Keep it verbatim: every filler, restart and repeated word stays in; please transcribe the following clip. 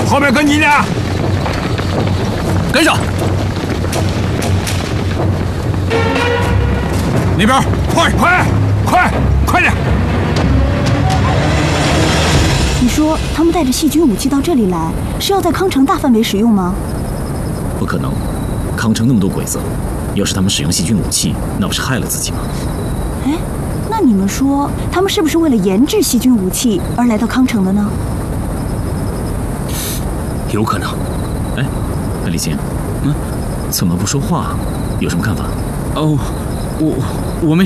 后面跟你俩， 跟上。那边，快快快快点！ 你说他们带着细菌武器到这里来，是要在康城大范围使用吗？ 不可能，康城那么多鬼子，要是他们使用细菌武器，那不是害了自己吗？ 哎，那你们说，他们是不是为了研制细菌武器而来到康城的呢？ 有可能。 哎，李青，嗯，怎么不说话？有什么看法？ 哦，我我们